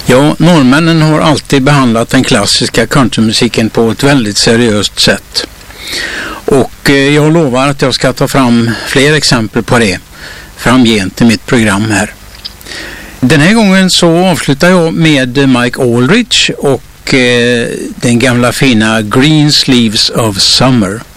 Ja, norrmännen har alltid behandlat den klassiska countrymusiken på ett väldigt seriöst sätt. Och jag lovar att jag ska ta fram fler exempel på det framgent i mitt program här. Den här gången så avslutar jag med Mike Aldridge och den gamla fina Green Sleeves of Summer.